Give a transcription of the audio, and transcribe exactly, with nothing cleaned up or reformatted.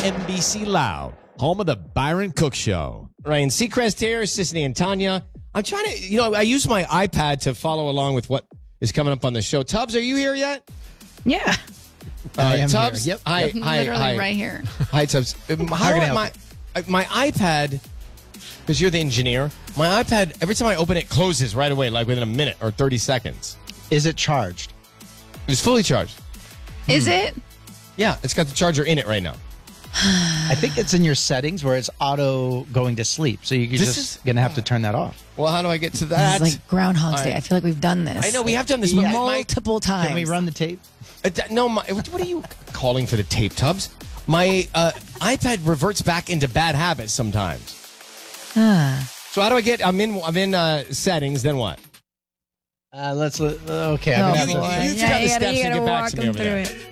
N B C Loud, home of the Byron Cook Show. Ryan Seacrest here, Sisney and Tanya. I'm trying to, you know, I use my iPad to follow along with what is coming up on the show. Tubbs, are you here yet? Yeah. Uh, I am Tubbs, here. Yep. Hi, I'm hi, literally hi. right here. Hi, Tubbs. Um, How, can I help my, uh, my iPad, because you're the engineer, my iPad, every time I open it, closes right away, like within a minute or thirty seconds. Is it charged? It's fully charged. Is it? Yeah, it's got the charger in it right now. I think it's in your settings where it's auto going to sleep. So you're This just is- going to have to turn that off. Well, how do I get to that? This is like Groundhog's All Day. right. I feel like we've done this. I know, we have done this. but my- multiple times. Can we run the tape? Uh, d- no, my, what are you calling for the tape, Tubbs? My uh, iPad reverts back into bad habits sometimes. Ah. So how do I get? I'm in. I'm in uh, settings. Then what? Uh, let's. Uh, okay. Oh, I'm gonna You- have you- to- you- boy. got the you steps gotta, and you get gotta back walk to me them over through there. it.